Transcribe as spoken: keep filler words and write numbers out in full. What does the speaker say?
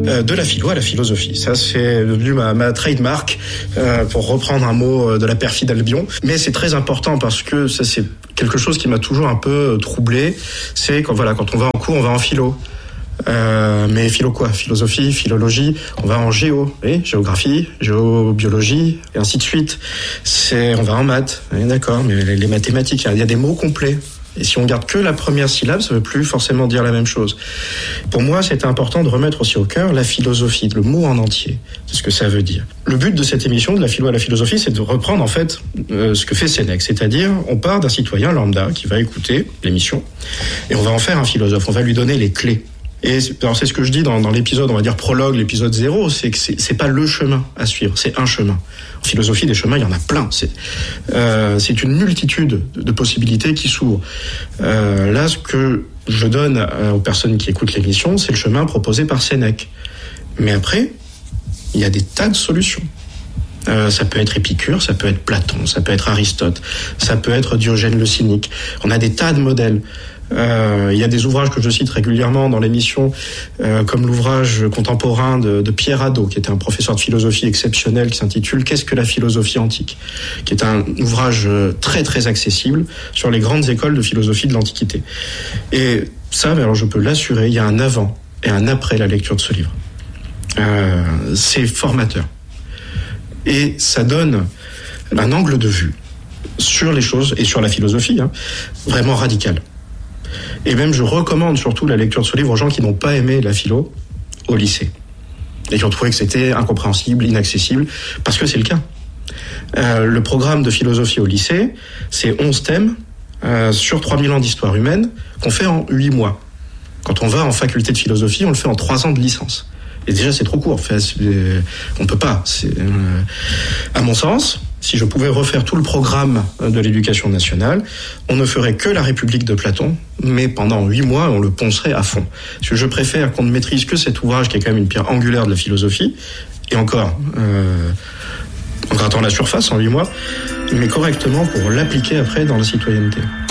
Euh, de la philo à la philosophie. Ça, c'est devenu ma, ma trademark, euh, pour reprendre un mot de la perfide Albion. Mais c'est très important parce que ça, c'est quelque chose qui m'a toujours un peu troublé. C'est quand, voilà, quand on va en cours, on va en philo. Euh, mais philo quoi? Philosophie, philologie, on va en géo, oui, géographie, géobiologie, et ainsi de suite. C'est, on va en maths, oui, d'accord, mais les, les mathématiques, il y a des mots complets. Et si on garde que la première syllabe, ça ne veut plus forcément dire la même chose. Pour moi, c'était important de remettre aussi au cœur la philosophie, le mot en entier. C'est ce que ça veut dire. Le but de cette émission, de la philo à la philosophie, c'est de reprendre en fait euh, ce que fait Sénèque. C'est-à-dire, on part d'un citoyen lambda qui va écouter l'émission et on va en faire un philosophe. On va lui donner les clés. Et alors c'est ce que je dis dans, dans l'épisode, on va dire prologue, l'épisode zéro, c'est que c'est, c'est pas le chemin à suivre, c'est un chemin. En philosophie, des chemins, il y en a plein. C'est, euh, c'est une multitude de, de possibilités qui s'ouvrent. Euh, là, ce que je donne aux personnes qui écoutent l'émission, c'est le chemin proposé par Sénèque. Mais après, il y a des tas de solutions. Euh, ça peut être Épicure, ça peut être Platon, ça peut être Aristote, ça peut être Diogène le Cynique. On a des tas de modèles. Euh, il y a des ouvrages que je cite régulièrement dans l'émission, euh, comme l'ouvrage contemporain de, de Pierre Hadot, qui était un professeur de philosophie exceptionnel, qui s'intitule « Qu'est-ce que la philosophie antique ?», qui est un ouvrage très très accessible sur les grandes écoles de philosophie de l'Antiquité. Et ça, alors je peux l'assurer, il y a un avant et un après la lecture de ce livre. Euh, c'est formateur. Et ça donne un angle de vue sur les choses et sur la philosophie, hein, vraiment radical. Et même, je recommande surtout la lecture de ce livre aux gens qui n'ont pas aimé la philo au lycée. Et qui ont trouvé que c'était incompréhensible, inaccessible, parce que c'est le cas. Euh, le programme de philosophie au lycée, c'est onze thèmes euh, sur trois mille ans d'histoire humaine qu'on fait en huit mois. Quand on va en faculté de philosophie, on le fait en trois ans de licence. Et déjà, c'est trop court. Enfin, on peut pas. C'est, euh, à mon sens, si je pouvais refaire tout le programme de l'éducation nationale, on ne ferait que la République de Platon, mais pendant huit mois, on le poncerait à fond. Parce que je préfère qu'on ne maîtrise que cet ouvrage qui est quand même une pierre angulaire de la philosophie, et encore, euh, en grattant la surface en huit mois, mais correctement pour l'appliquer après dans la citoyenneté.